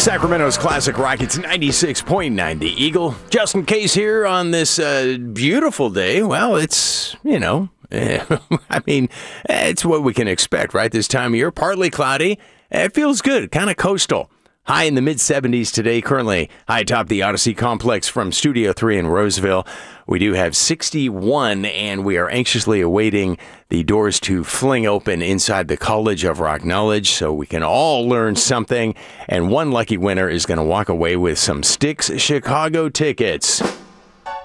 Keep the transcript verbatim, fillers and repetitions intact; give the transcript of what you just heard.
Sacramento's Classic Rock, it's ninety-six point nine, The Eagle. Justin Case here on this uh, beautiful day. Well, it's, you know, I mean, it's what we can expect, right? This time of year, partly cloudy. It feels good, kind of coastal. High in the mid-seventies today, currently high atop the Odyssey Complex from Studio three in Roseville. We do have sixty-one, and we are anxiously awaiting the doors to fling open inside the College of Rock Knowledge so we can all learn something. And one lucky winner is going to walk away with some Styx Chicago tickets.